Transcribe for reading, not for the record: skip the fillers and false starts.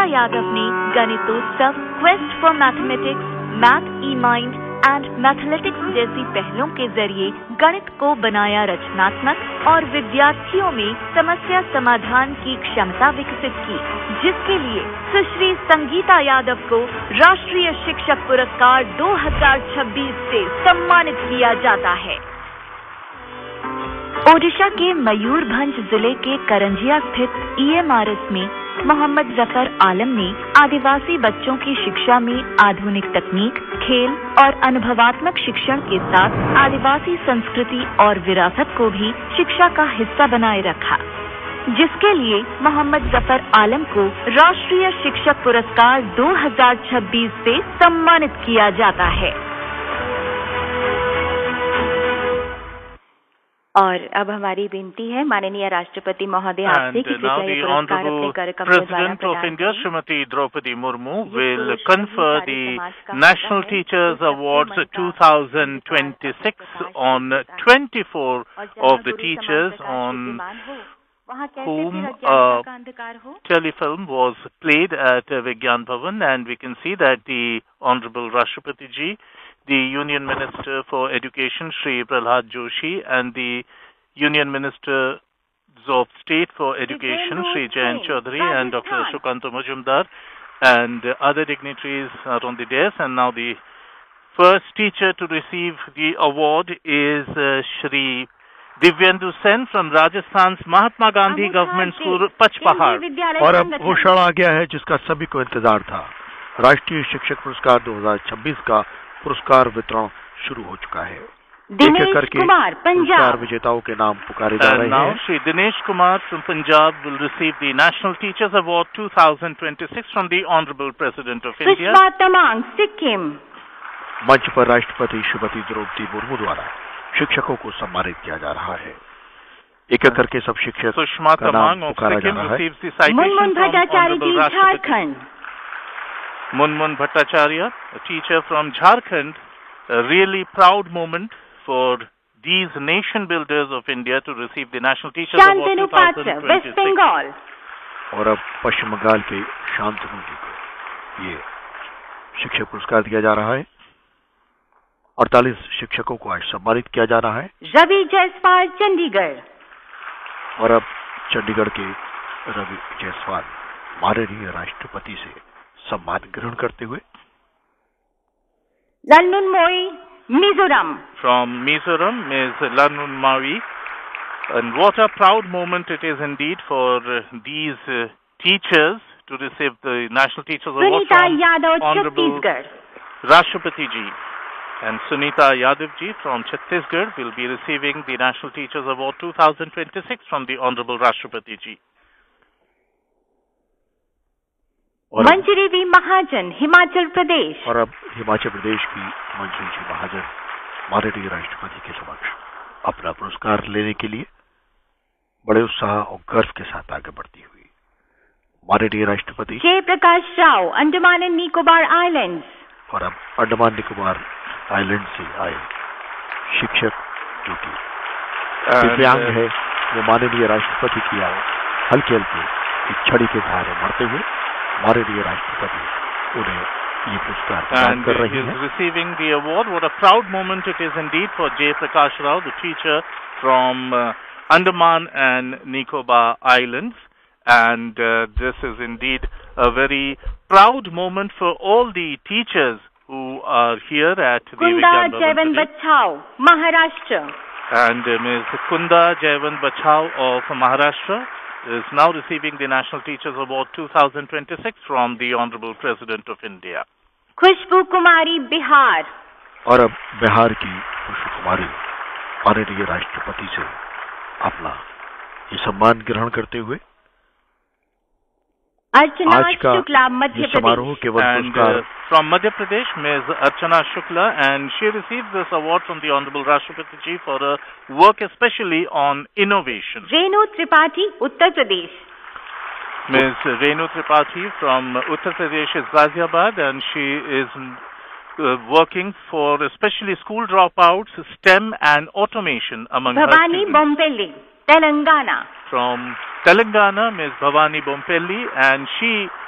यादव ने गणितोत्सव, quest for mathematics, math E mind and मैथलेटिक्स जैसी पहलों के जरिए गणित को बनाया रचनात्मक और विद्यार्थियों में समस्या समाधान की क्षमता विकसित की, जिसके लिए सुश्री संगीता यादव को राष्ट्रीय शिक्षक पुरस्कार 2026 से सम्मानित किया जाता है। ओडिशा के मयूरभंज जिले के करंजिया स्थित EMRS में मोहम्मद जफर आलम ने आदिवासी बच्चों की शिक्षा में आधुनिक तकनीक, खेल और अनुभवात्मक शिक्षण के साथ आदिवासी संस्कृति और विरासत को भी शिक्षा का हिस्सा बनाए रखा, जिसके लिए मोहम्मद जफर आलम को राष्ट्रीय शिक्षक पुरस्कार 2026 से सम्मानित किया जाता है। और अब हमारी विनती है माननीय राष्ट्रपति महोदय आपसे कि कृपया ये पुरस्कार अपने कार्यक्रम के द्वारा President of India, Srimati Draupadi Murmu, will confer the National Teachers Awards 2026 on 24 of the teachers on whom a telefilm was played at Vigyan Bhavan, and we can see that the Honorable Rashtrapati Ji, the Union Minister for Education, Shri Prahlad Joshi, and the Union Minister of State for Education, Shri Jayant Chaudhary, and Dr. Sukanta Majumdar, and other dignitaries are on the dais. And now the first teacher to receive the award is Shri Divyendu Sen from Rajasthan's Mahatma Gandhi Government School, Pachpahar. और अब वो क्षण आ गया है जिसका सभी को इंतजार था। राष्ट्रीय शिक्षक पुरस्कार 2026 का पुरस्कार वितरण शुरू हो चुका है। दिनेश कुमार, पुरस्कार विजेताओं के नाम पुकारे जा रहे हैं। Shri Dinesh Kumar from Punjab will receive the National Teachers Award 2026 from the Honorable President of India. Sushma Tamang, Sikkim. मंच पर राष्ट्रपति श्रीमती द्रौपदी मुर्मू द्वारा शिक्षकों को सम्मानित किया जा रहा है। एक एक करके सब शिक्षक Sushma Tamang of Sikkim receives the citation from Honorable Rashtrapati. Munmun Bhattacharya, a teacher from Jharkhand, a really proud moment for these nation builders of India to receive the National Teachers Award 2026. West Bengal. और अब पश्चिम बंगाल के शांतनु जी को ये शिक्षक पुरस्कार दिया जा रहा है। 48 शिक्षकों को आज सम्मानित किया जा रहा है। रवि जायसवाल, चंडीगढ़। और अब चंडीगढ़ के रवि जायसवाल माननीय राष्ट्रपति से सम्मान ग्रहण करते हुए। ललनुनमोई, Mizoram. From Mizoram is Lannunmawi, and what a proud moment it is indeed for these teachers to receive the National Teachers Award from Honorable Rashtrapati Ji. And Sunita Yadav Ji from Chhattisgarh will be receiving the National Teachers Award 2026 from the Honorable Rashtrapati Ji. Manjari we महाजन, हिमाचल प्रदेश। और अब हिमाचल प्रदेश की मंजरी जी महाजन माननीय राष्ट्रपति के समक्ष अपना पुरस्कार लेने के लिए बड़े उत्साह और गर्व के साथ आगे बढ़ती हुई माननीय राष्ट्रपति जयप्रकाश राव, अंडमान एंड निकोबार आइलैंड्स। और अब अंडमान निकोबार आइलैंड से आए शिक्षक जो कि दिव्यांग है, वो माननीय राष्ट्रपति की हल्के हल्के छड़ी के सहारे बढ़ते हुए माननीय राष्ट्रपति उन्हें ये पुरस्कार प्रदान कर रहे हैं। Receiving the award, what a proud moment it is indeed for Jay Prakash Rao, the teacher from Andaman and Nicobar Islands, and this is indeed a very proud moment for all the teachers who are here at the Kunda Jaivan Bachao, Maharashtra. And Ms. Kunda Jaivan Bachao of Maharashtra is now receiving the National Teachers Award 2026 from the Honorable President of India. Khushboo Kumari, Bihar. और अब बिहार की खुशबू कुमारी माननीय राष्ट्रपति से अपना ये सम्मान ग्रहण करते हुए अर्चना शुक्ला, मध्य समारोह केवल पुरस्कार from Madhya Pradesh, Ms. Archana Shukla, and she received this award from the Honorable Rashtrapati Ji for her work especially on innovation. Renu Tripathi, Uttar Pradesh. Ms. Renu Tripathi from Uttar Pradesh is Ghaziabad, and she is working for especially school dropouts, STEM and automation among her Bhavani students. Bompelli, Telangana. From Telangana, Ms. Bhavani Bompelli, and she